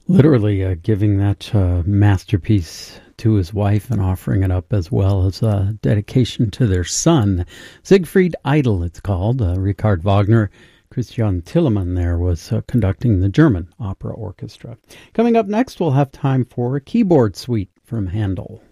Literally giving that masterpiece to his wife and offering it up as well as a dedication to their son. Siegfried Idle, it's called. Richard Wagner, Christian Tillemann there was conducting the German Opera Orchestra. Coming up next, we'll have time for a keyboard suite from Handel.